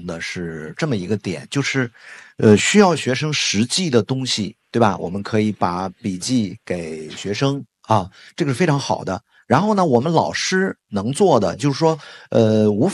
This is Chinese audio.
重的是这么一个点，就是需要学生实际的东西，对吧？我们可以把笔记给学生啊，这个是非常好的。然后呢，我们老师能做的就是说，无